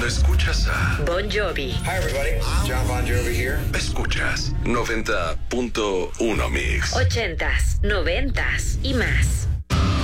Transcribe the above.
Cuando escuchas a Bon Jovi. Hi everybody, John Bon Jovi here. Escuchas 90.1 Mix. 80s, 90s y más.